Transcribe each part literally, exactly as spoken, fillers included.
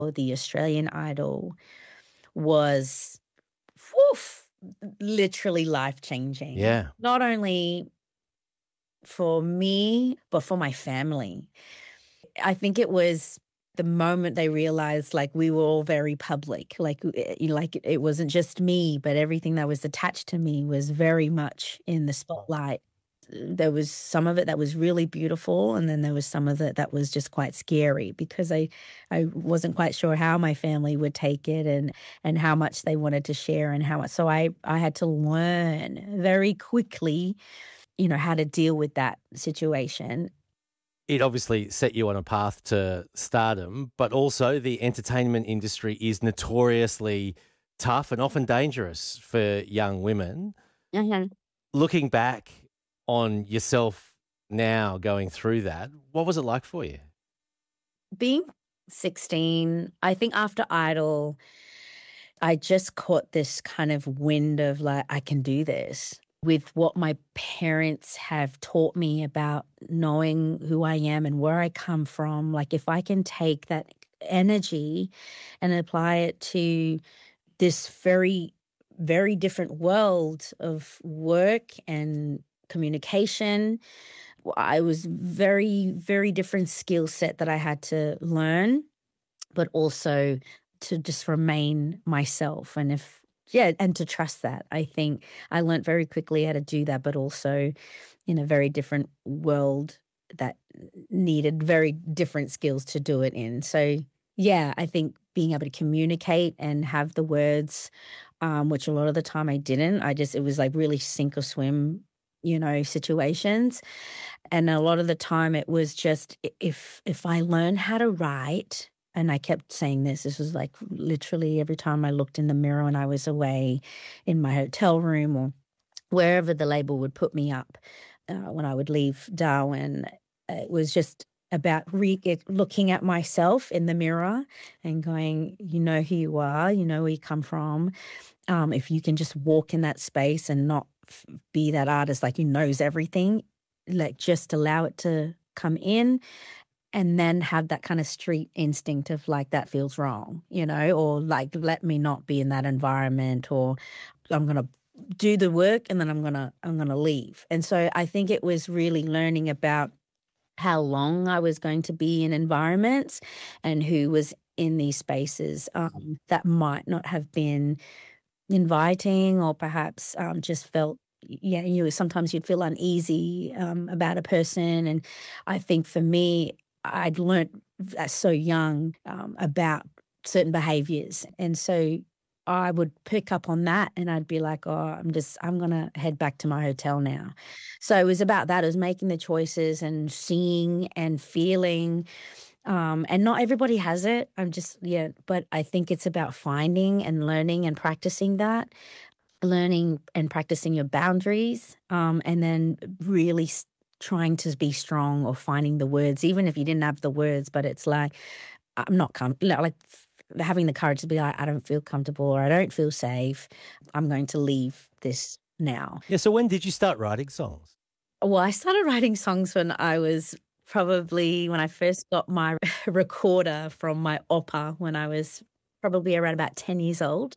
or the Australian Idol was, woof, literally life-changing. Yeah. Not only for me, but for my family. I think it was the moment they realized, like, we were all very public. Like, eh, you know, like it wasn't just me, but everything that was attached to me was very much in the spotlight. There was some of it that was really beautiful, and then there was some of it that was just quite scary because I I wasn't quite sure how my family would take it and and how much they wanted to share and how much. So I I had to learn very quickly, you know, how to deal with that situation. It obviously set you on a path to stardom, but also the entertainment industry is notoriously tough and often dangerous for young women. Mhm. Looking back on yourself now going through that, what was it like for you? Being sixteen, I think after Idol, I just caught this kind of wind of like, I can do this with what my parents have taught me about knowing who I am and where I come from. Like, if I can take that energy and apply it to this very, very different world of work and communication, I was very, very different skill set that I had to learn, but also to just remain myself. And if, yeah, and to trust that. I think I learned very quickly how to do that, but also in a very different world that needed very different skills to do it in. So, yeah, I think being able to communicate and have the words, um, which a lot of the time I didn't. I just, it was like really sink or swim, you know, situations. And a lot of the time it was just if if I learn how to write, and I kept saying this, this was like literally every time I looked in the mirror when I was away in my hotel room or wherever the label would put me up uh, when I would leave Darwin, it was just about re- it, looking at myself in the mirror and going, you know who you are, you know where you come from. Um, if you can just walk in that space and not f- be that artist like who knows everything, like just allow it to come in and then have that kind of street instinct of like, that feels wrong, you know, or like, let me not be in that environment, or I'm going to do the work and then I'm going to, I'm going to leave. And so I think it was really learning about how long I was going to be in environments and who was in these spaces um, that might not have been inviting or perhaps um, just felt, yeah, you know, sometimes you'd feel uneasy um, about a person. And I think for me, I'd learnt uh, so young um, about certain behaviors. And so I would pick up on that and I'd be like, oh, I'm just, I'm going to head back to my hotel now. So it was about that. It was making the choices and seeing and feeling. Um, and not everybody has it. I'm just, yeah, but I think it's about finding and learning and practicing that, learning and practicing your boundaries, um, and then really s- trying to be strong or finding the words, even if you didn't have the words, but it's like, I'm not comfortable, like f- having the courage to be like, I don't feel comfortable or I don't feel safe. I'm going to leave this now. Yeah, so when did you start writing songs? Well, I started writing songs when I was probably when I first got my recorder from my oppa when I was probably around about ten years old.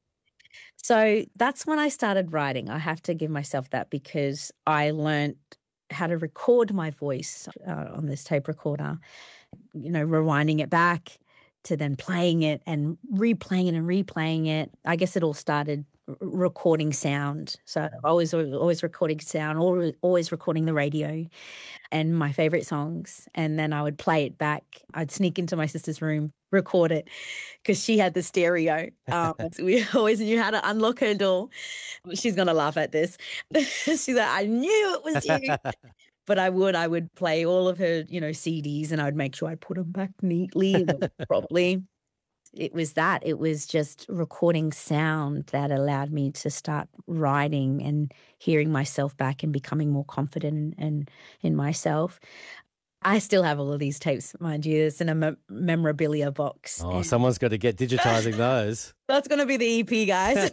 So that's when I started writing. I have to give myself that because I learned how to record my voice uh, on this tape recorder, you know, rewinding it back to then playing it and replaying it and replaying it. I guess it all started r- recording sound. So always, always recording sound, always, always recording the radio and my favorite songs. And then I would play it back. I'd sneak into my sister's room, record it because she had the stereo. Um, so we always knew how to unlock her door. She's going to laugh at this. She's like, I knew it was you. But I would, I would play all of her, you know, C Ds and I would make sure I put them back neatly and properly. It was that. It was just recording sound that allowed me to start writing and hearing myself back and becoming more confident in, in, in myself. I still have all of these tapes, mind you. It's in a mem- memorabilia box. Oh, And someone's got to get digitizing those. that's going to be the E P, guys.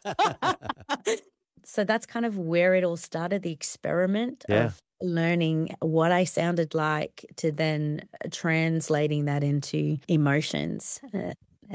So that's kind of where it all started, the experiment Yeah. of learning what I sounded like to then translating that into emotions. Uh,